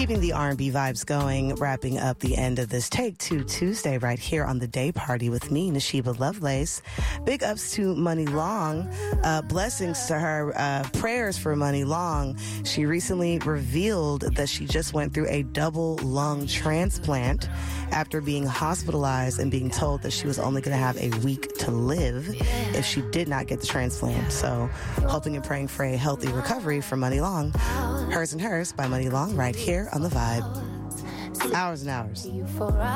Keeping the R&B vibes going, wrapping up the end of this Take Two Tuesday right here on the Day Party with me, Nashiba Lovelace. Big ups to Money Long. Blessings to her. Prayers for Money Long. She recently revealed that she just went through a double lung transplant after being hospitalized and being told that she was only going to have a week to live if she did not get the transplant. So hoping and praying for a healthy recovery for Money Long. Hers and Hers by Money Long right here on The Vibe. Hours and hours.